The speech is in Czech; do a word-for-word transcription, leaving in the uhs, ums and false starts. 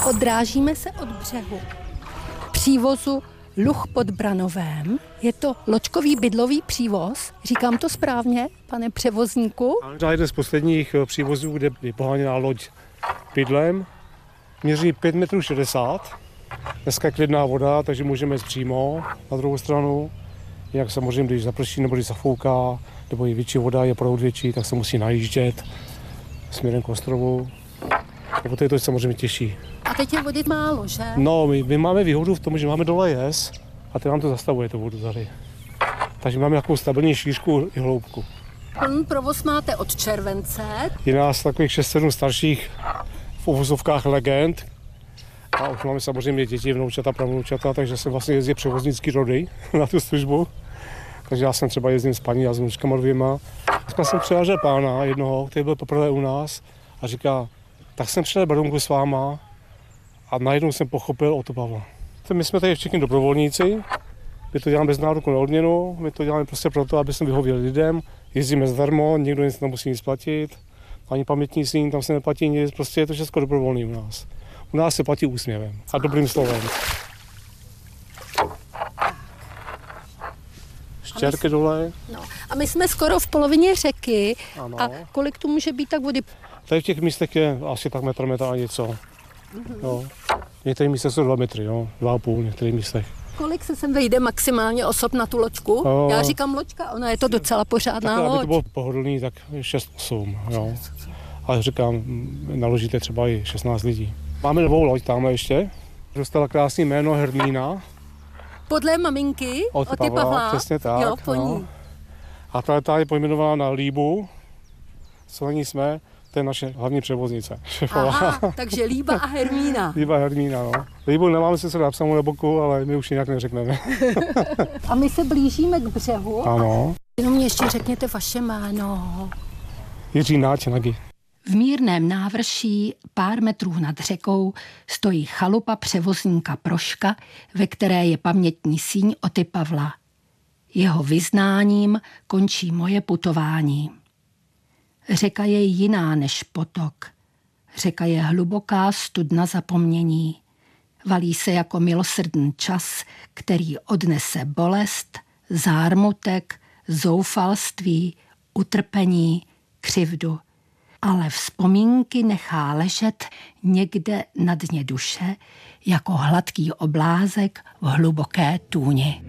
Odrážíme se od břehu přívozu Luh pod Branovém. Je to loďkový bydlový přívoz. Říkám to správně, pane převozníku? To je jeden z posledních přívozů, kde je poháněná loď bydlem. Měří pět metrů šedesát. Dneska je klidná voda, takže můžeme jít přímo na druhou stranu. Jinak samozřejmě, když zaprší nebo když zafouká, nebo je větší voda, je proud větší, tak se musí najíždět směrem k ostrovu. A poté je to samozřejmě těžší. A teď je vody málo, že? No, my, my máme výhodu v tom, že máme dole jez a ty nám to zastavuje, tu vodu tady. Takže máme takovou stabilní šířku i hloubku. Plný provoz máte od července. Je nás takových šest sedm starších v uvozovkách legend. A už máme samozřejmě děti, vnoučata, pravnoučata, takže se vlastně jezdí převoznický rody na tu službu. Takže já jsem třeba jezdím s paní a s vnučkama dvěma. Dneska jsem přijážel pána jednoho, který byl poprvé u nás a říká, tak jsem přijel Berounku s váma a najednou jsem pochopil o to Pavla. My jsme tady všichni dobrovolníci, my to děláme bez nároku na odměnu, my to děláme prostě proto, aby jsme vyhověli lidem, jezdíme zdarma, nikdo nic nemusí nic platit, ani pamětní síň, tam se neplatí nic, prostě je to všechno dobrovolný u nás. U nás se platí úsměvem a dobrým slovem. Štěrky dole. No. A my jsme skoro v polovině řeky. Ano. A kolik tu může být tak vody? Tady v těch místech je asi tak metr, metr a něco. Mm-hmm. Jo. Některé místech jsou dva metry, jo. Dva a půl v některých místech. Kolik se sem vejde maximálně osob na tu loďku? No. Já říkám loďka, ona je to docela pořádná tak, loď. Aby to bylo pohodlný, tak šest osm, jo. Ale říkám, naložíte třeba i šestnáct lidí. Máme novou loď tamhle ještě. Dostala krásný jméno Hermína. Podle maminky? Od Pavla, Pavla. Přesně tak. Jo, po ní. No. A ta, ta je pojmenovaná na Líbu, co na ní jsme, to je naše hlavní převoznice. Aha, takže Líba a Hermína. Líba a Hermína, no. Líbu nemáme sice napsanou na boku, ale my už jinak neřekneme. A my se blížíme k břehu. Ano. Jenom mě ještě řekněte vaše jméno. Jiří Náč Nagy. V mírném návrší pár metrů nad řekou stojí chalupa převozníka Proška, ve které je pamětní síň Oty Pavla. Jeho vyznáním končí moje putování. Řeka je jiná než potok. Řeka je hluboká studna zapomnění. Valí se jako milosrdný čas, který odnese bolest, zármutek, zoufalství, utrpení, křivdu. Ale vzpomínky nechá ležet někde na dně duše jako hladký oblázek v hluboké tůni.